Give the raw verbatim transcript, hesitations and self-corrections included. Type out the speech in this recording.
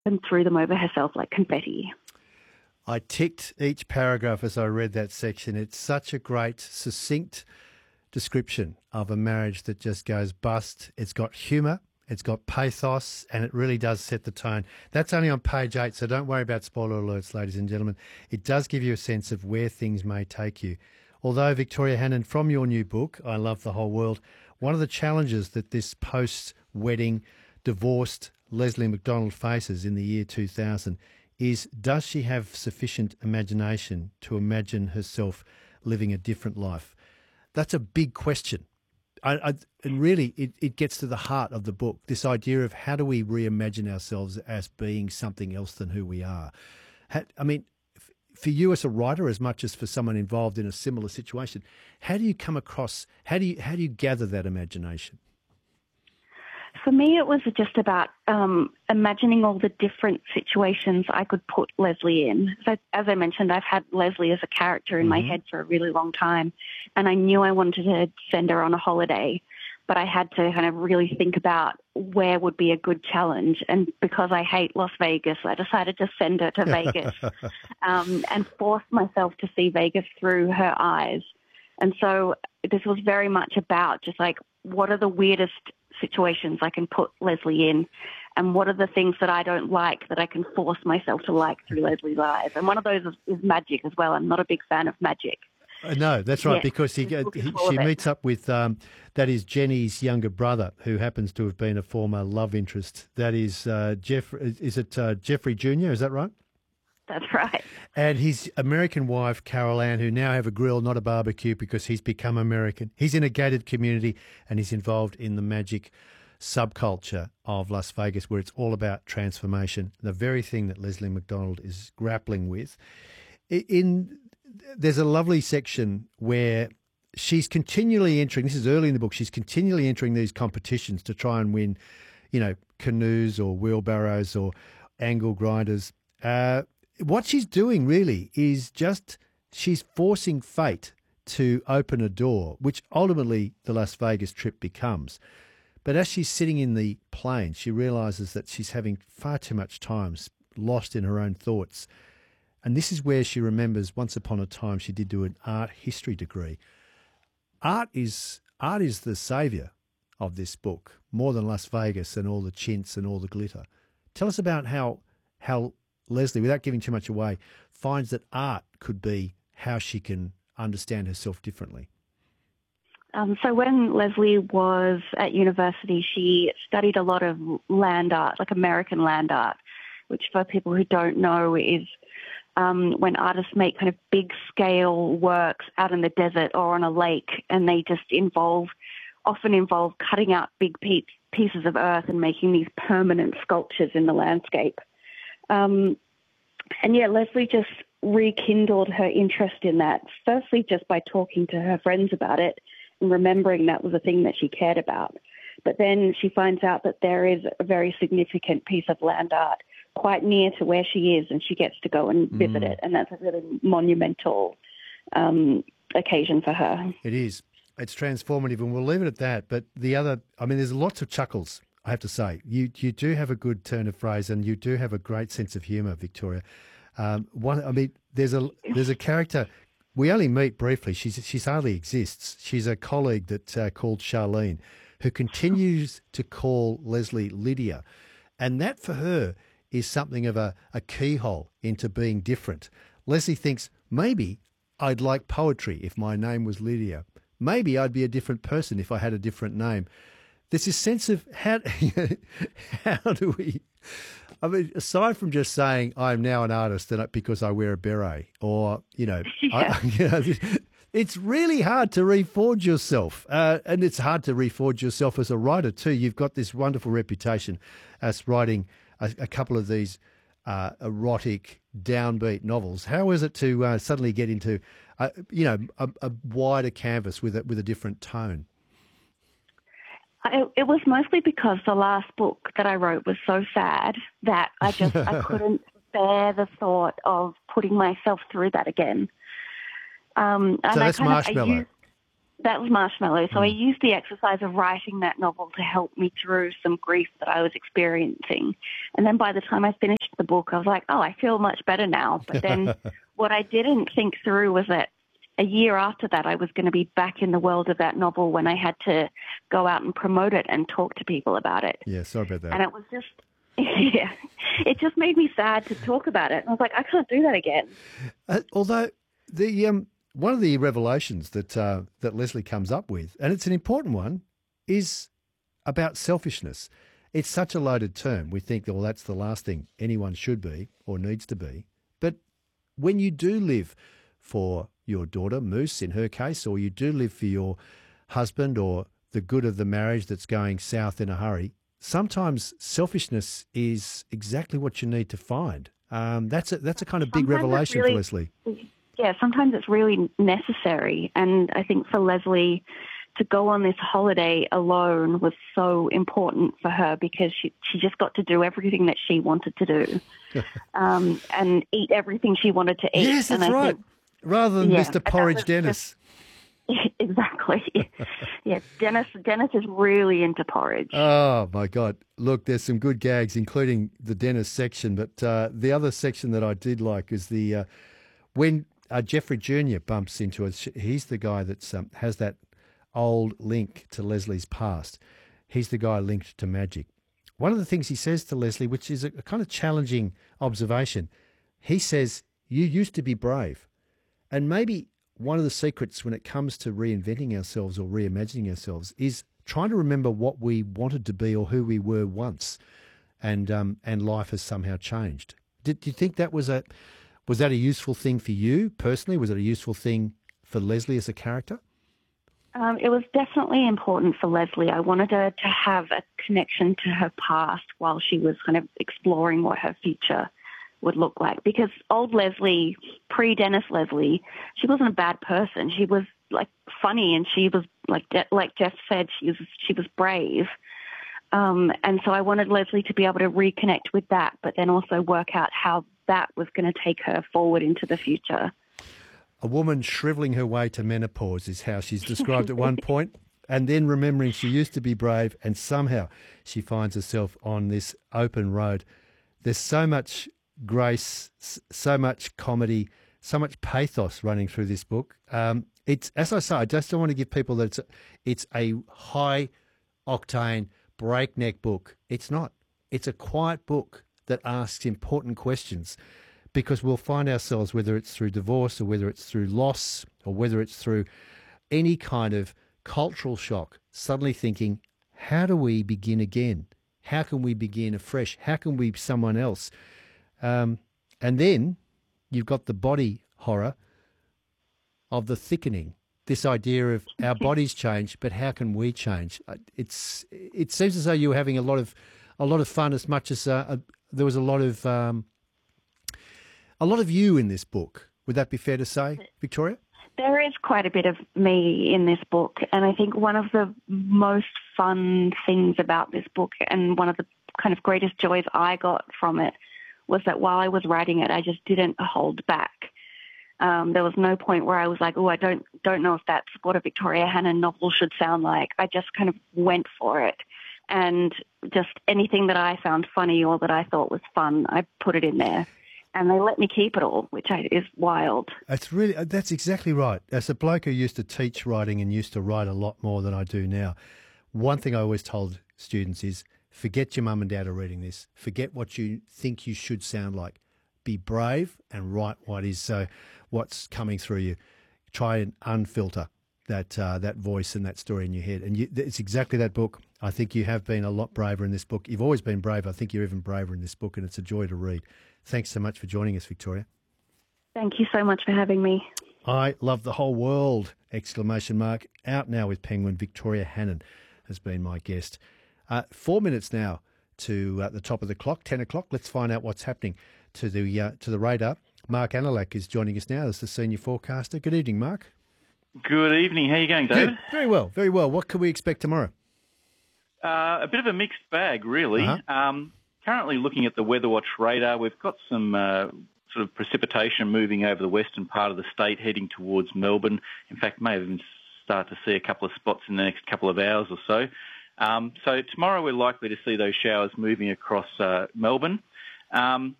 and threw them over herself like confetti. I ticked each paragraph as I read that section. It's such a great, succinct description of a marriage that just goes bust. It's got humour, it's got pathos, and it really does set the tone. That's only on page eight, so don't worry about spoiler alerts, ladies and gentlemen. It does give you a sense of where things may take you. Although, Victoria Hannon, from your new book, I Love the Whole World, one of the challenges that this post-wedding, divorced Leslie McDonald faces in the year two thousand is, does she have sufficient imagination to imagine herself living a different life? That's a big question. I, I, and really, it, it gets to the heart of the book, this idea of how do we reimagine ourselves as being something else than who we are. How, I mean, f- for you as a writer, as much as for someone involved in a similar situation, how do you come across, how do you, how do you gather that imagination? For me, it was just about um, imagining all the different situations I could put Leslie in. So, as I mentioned, I've had Leslie as a character in mm-hmm. my head for a really long time, and I knew I wanted to send her on a holiday, but I had to kind of really think about where would be a good challenge. And because I hate Las Vegas, I decided to send her to Vegas um, and force myself to see Vegas through her eyes. And so this was very much about just like, what are the weirdest situations I can put Leslie in, and what are the things that I don't like that I can force myself to like through Leslie's eyes. And one of those is, is magic as well. I'm not a big fan of magic. Uh, no, that's right, yeah, because he, he, she meets up with, um, that is Jenny's younger brother, who happens to have been a former love interest. That is uh, Jeff. Is it uh, Jeffrey Junior? Is that right? That's right. And his American wife, Carol Ann, who now have a grill, not a barbecue, because he's become American. He's in a gated community and he's involved in the magic subculture of Las Vegas, where it's all about transformation, the very thing that Leslie McDonald is grappling with. In There's a lovely section where she's continually entering, this is early in the book, she's continually entering these competitions to try and win, you know, canoes or wheelbarrows or angle grinders. Uh, What she's doing really is just she's forcing fate to open a door, which ultimately the Las Vegas trip becomes. But as she's sitting in the plane, she realises that she's having far too much time lost in her own thoughts. And this is where she remembers once upon a time she did do an art history degree. Art is art is the saviour of this book, more than Las Vegas and all the chintz and all the glitter. Tell us about how how Leslie, without giving too much away, finds that art could be how she can understand herself differently. Um, so when Leslie was at university, she studied a lot of land art, like American land art, which for people who don't know is um, when artists make kind of big-scale works out in the desert or on a lake, and they just involve, often involve cutting out big pe- pieces of earth and making these permanent sculptures in the landscape. Um, and yeah, Leslie just rekindled her interest in that, firstly just by talking to her friends about it and remembering that was a thing that she cared about. But then she finds out that there is a very significant piece of land art quite near to where she is, and she gets to go and visit mm. it. And that's a really monumental um, occasion for her. It is. It's transformative, and we'll leave it at that. But the other, I mean, there's lots of chuckles, I have to say. You you do have a good turn of phrase, and you do have a great sense of humour, Victoria. Um, one, I mean, there's a there's a character we only meet briefly. She's she's hardly exists. She's a colleague that uh, called Charlene, who continues to call Leslie Lydia, and that for her is something of a, a keyhole into being different. Leslie thinks maybe I'd like poetry if my name was Lydia. Maybe I'd be a different person if I had a different name. There's this sense of how, how do we, I mean, aside from just saying I'm now an artist and because I wear a beret, or, you know, yeah. I, you know it's really hard to reforge yourself. Uh, and it's hard to reforge yourself as a writer too. You've got this wonderful reputation as writing a, a couple of these uh, erotic, downbeat novels. How is it to uh, suddenly get into, uh, you know, a, a wider canvas with a, with a different tone? I, it was mostly because the last book that I wrote was so sad that I just I couldn't bear the thought of putting myself through that again. Um, and so I that's kind Marshmallow. Of, I used, That was Marshmallow. So Mm. I used the exercise of writing that novel to help me through some grief that I was experiencing. And then by the time I finished the book, I was like, oh, I feel much better now. But then what I didn't think through was that a year after that, I was going to be back in the world of that novel when I had to go out and promote it and talk to people about it. Yeah, sorry about that. And it was just, yeah, it just made me sad to talk about it. And I was like, I can't do that again. Uh, although the um, one of the revelations that uh, that Leslie comes up with, and it's an important one, is about selfishness. It's such a loaded term. We think, well, that's the last thing anyone should be or needs to be. But when you do live for your daughter, Moose, in her case, or you do live for your husband or the good of the marriage that's going south in a hurry, sometimes selfishness is exactly what you need to find. Um, that's a, that's a kind of big Sometimes it's revelation really- for Leslie. Yeah, sometimes it's really necessary. And I think for Leslie to go on this holiday alone was so important for her because she, she just got to do everything that she wanted to do um, and eat everything she wanted to eat. Yes, that's and I right. think, Rather than yeah, Mister and that Porridge was Dennis. just- exactly. Yeah, Dennis, Dennis is really into porridge. Oh, my God. Look, there's some good gags, including the Dennis section. But uh, the other section that I did like is the uh, when uh, Jeffrey Junior bumps into it. He's the guy that um, has that old link to Leslie's past. He's the guy linked to magic. One of the things he says to Leslie, which is a, a kind of challenging observation, he says, you used to be brave. And maybe one of the secrets when it comes to reinventing ourselves or reimagining ourselves is trying to remember what we wanted to be or who we were once, and um, and life has somehow changed. Did, do you think that was a was that a useful thing for you personally? Was it a useful thing for Leslie as a character? Um, it was definitely important for Leslie. I wanted her to have a connection to her past while she was kind of exploring what her future would look like. Because old Leslie, pre-Dennis Leslie, she wasn't a bad person. She was like funny, and she was like like Jeff said, she was she was brave. Um, and so I wanted Leslie to be able to reconnect with that, but then also work out how that was going to take her forward into the future. A woman shrivelling her way to menopause is how she's described at one point, and then remembering she used to be brave, and somehow she finds herself on this open road. There's so much grace, so much comedy, so much pathos running through this book. Um, it's, as I say, I just don't want to give people that it's a, it's a high-octane, breakneck book. It's not. It's a quiet book that asks important questions, because we'll find ourselves, whether it's through divorce or whether it's through loss or whether it's through any kind of cultural shock, suddenly thinking, how do we begin again? How can we begin afresh? How can we be someone else? Um, and then you've got the body horror of the thickening, this idea of our bodies change, but how can we change? It's it seems as though you were having a lot of a lot of fun, as much as uh, a, there was a lot of um, a lot of you in this book. Would that be fair to say, Victoria? There is quite a bit of me in this book, and I think one of the most fun things about this book, and one of the kind of greatest joys I got from it, was that while I was writing it, I just didn't hold back. Um, there was no point where I was like, oh, I don't don't know if that's what a Victoria Hannon novel should sound like. I just kind of went for it. And just anything that I found funny or that I thought was fun, I put it in there. And they let me keep it all, which I, is wild. That's really, that's exactly right. As a bloke who used to teach writing and used to write a lot more than I do now, one thing I always told students is, forget your mum and dad are reading this. Forget what you think you should sound like. Be brave and write what is so, what's coming through you. Try and unfilter that uh, that voice and that story in your head. And you, it's exactly that book. I think you have been a lot braver in this book. You've always been brave. I think you're even braver in this book, and it's a joy to read. Thanks so much for joining us, Victoria. Thank you so much for having me. I love the whole world! Exclamation mark. Out now with Penguin. Victoria Hannon has been my guest. Uh, four minutes now to uh, the top of the clock, ten o'clock. Let's find out what's happening to the uh, to the radar. Mark Anilak is joining us now as the senior forecaster. Good evening, Mark. Good evening. How are you going, David? Good. Very well, very well. What can we expect tomorrow? Uh, a bit of a mixed bag, really. Uh-huh. Um, currently looking at the Weatherwatch radar, we've got some uh, sort of precipitation moving over the western part of the state, heading towards Melbourne. In fact, may have even start to see a couple of spots in the next couple of hours or so. Um, so tomorrow we're likely to see those showers moving across uh, Melbourne. Um,